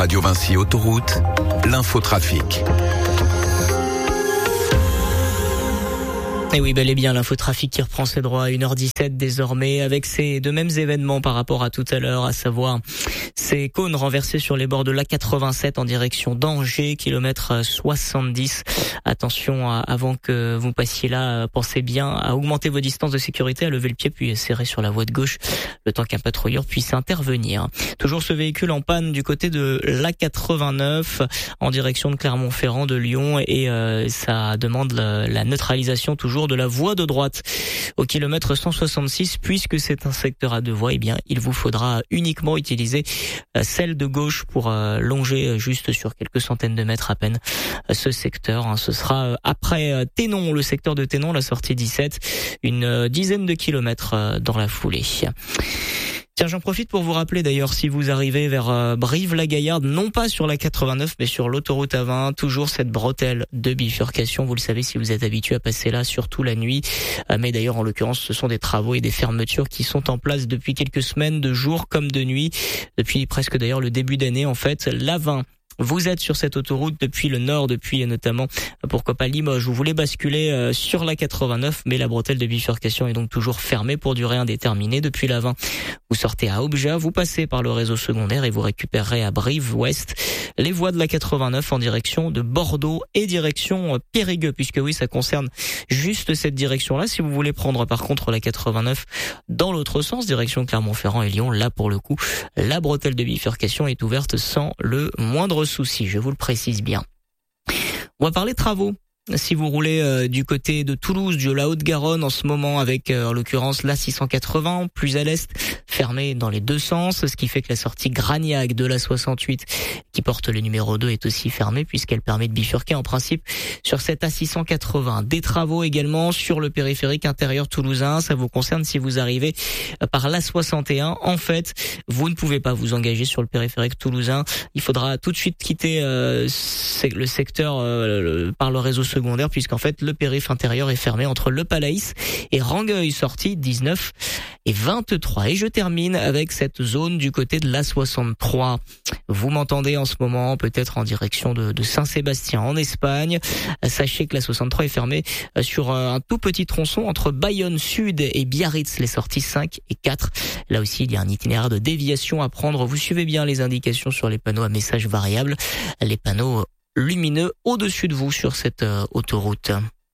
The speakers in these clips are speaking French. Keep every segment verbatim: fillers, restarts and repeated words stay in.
Radio Vinci Autoroute, l'infotrafic. Et oui, bel et bien, l'infotrafic qui reprend ses droits à une heure dix-sept désormais, avec ces deux mêmes événements par rapport à tout à l'heure, à savoir ces cônes renversés sur les bords de l'A quatre-vingt-sept en direction d'Angers, kilomètre soixante-dix. Attention, avant que vous passiez là, pensez bien à augmenter vos distances de sécurité, à lever le pied puis serrer sur la voie de gauche, le temps qu'un patrouilleur puisse intervenir. Toujours ce véhicule en panne du côté de l'A quatre-vingt-neuf en direction de Clermont-Ferrand, de Lyon, et euh, ça demande la, la neutralisation toujours de la voie de droite au kilomètre cent soixante-six, puisque c'est un secteur à deux voies. Eh bien, il vous faudra uniquement utiliser celle de gauche pour longer juste sur quelques centaines de mètres à peine ce secteur. Ce sera après Thénon, le secteur de Thénon, la sortie dix-sept, une dizaine de kilomètres dans la foulée. Tiens, j'en profite pour vous rappeler d'ailleurs, si vous arrivez vers euh, Brive-la-Gaillarde, non pas sur la quatre-vingt-neuf, mais sur l'autoroute A vingt, toujours cette bretelle de bifurcation. Vous le savez si vous êtes habitué à passer là, surtout la nuit. Euh, mais d'ailleurs, en l'occurrence, ce sont des travaux et des fermetures qui sont en place depuis quelques semaines, de jour comme de nuit, depuis presque d'ailleurs le début d'année en fait. L'A vingt. Vous êtes sur cette autoroute depuis le nord, depuis notamment, pourquoi pas Limoges. Vous voulez basculer sur la quatre-vingt-neuf, mais la bretelle de bifurcation est donc toujours fermée pour durée indéterminée. Depuis la vingt, vous sortez à Objat, vous passez par le réseau secondaire et vous récupérerez à Brive-Ouest les voies de la quatre-vingt-neuf en direction de Bordeaux et direction Périgueux, puisque oui, ça concerne juste cette direction-là. Si vous voulez prendre par contre la quatre-vingt-neuf dans l'autre sens, direction Clermont-Ferrand et Lyon, là pour le coup, la bretelle de bifurcation est ouverte sans le moindre souci, je vous le précise bien. On va parler travaux. Si vous roulez euh, du côté de Toulouse, de la Haute-Garonne en ce moment, avec euh, en l'occurrence l'A six cent quatre-vingts, plus à l'est, fermé dans les deux sens, ce qui fait que la sortie Gragnac de l'A soixante-huit, qui porte le numéro deux, est aussi fermée puisqu'elle permet de bifurquer en principe sur cette A six cent quatre-vingts. Des travaux également sur le périphérique intérieur toulousain, ça vous concerne si vous arrivez par l'A soixante et un. En fait, vous ne pouvez pas vous engager sur le périphérique toulousain. Il faudra tout de suite quitter euh, le secteur euh, le, par le réseau secondaire, puisqu'en fait le périph' intérieur est fermé entre Le Palaïs et Rangueil, sortie dix-neuf et vingt-trois. Et je termine avec cette zone du côté de l'A soixante-trois. Vous m'entendez en ce moment, peut-être en direction de, de Saint-Sébastien en Espagne. Sachez que l'A soixante-trois est fermée sur un tout petit tronçon entre Bayonne Sud et Biarritz, les sorties cinq et quatre. Là aussi, il y a un itinéraire de déviation à prendre. Vous suivez bien les indications sur les panneaux à messages variables, les panneaux lumineux au-dessus de vous sur cette euh, autoroute.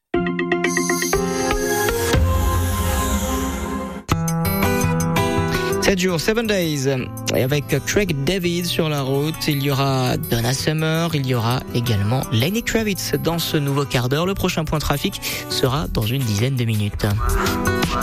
sept jours, seven days, et avec Craig David sur la route, il y aura Donna Summer, il y aura également Lenny Kravitz dans ce nouveau quart d'heure. Le prochain point trafic sera dans une dizaine de minutes.